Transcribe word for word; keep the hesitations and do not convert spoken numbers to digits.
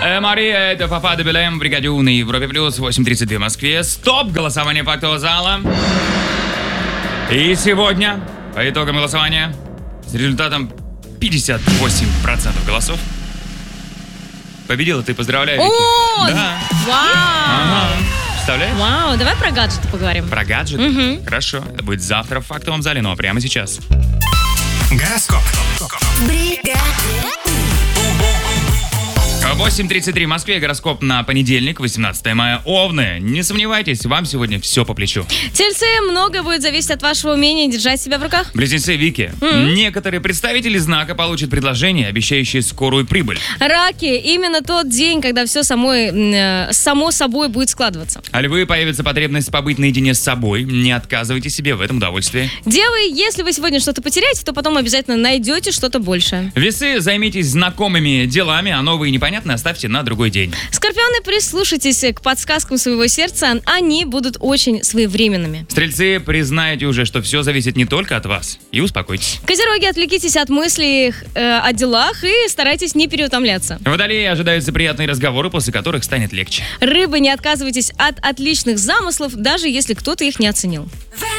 Э, Мария, это Папа де Белем, Бригадю на Европе Плюс, восемь тридцать два в Москве. Стоп! Голосование фактового зала. И сегодня, по итогам голосования, с результатом пятьдесят восемь процентов голосов, победила ты, поздравляю, Вики. О, да. Вау! Ага. Представляешь? Вау, давай про гаджеты поговорим. Про гаджеты? Угу. Хорошо. Это будет завтра в фактовом зале, но прямо сейчас. Гороскоп. восемь тридцать три в Москве. Гороскоп на понедельник, восемнадцатое мая. Овны, не сомневайтесь, вам сегодня все по плечу. Тельцы, многое будет зависеть от вашего умения держать себя в руках. Близнецы, Вики, Mm-hmm. некоторые представители знака получат предложение, обещающее скорую прибыль. Раки, именно тот день, когда все самой, э, само собой будет складываться. А львы, появится потребность побыть наедине с собой. Не отказывайте себе в этом удовольствии. Девы, если вы сегодня что-то потеряете, то потом обязательно найдете что-то большее. Весы, займитесь знакомыми делами, а новые непонятные оставьте на другой день. Скорпионы, прислушайтесь к подсказкам своего сердца, они будут очень своевременными. Стрельцы, признайте уже, что все зависит не только от вас, и успокойтесь. Козероги, отвлекитесь от мыслей э, о делах и старайтесь не переутомляться. Водолеи, ожидаются приятные разговоры, после которых станет легче. Рыбы, не отказывайтесь от отличных замыслов, даже если кто-то их не оценил.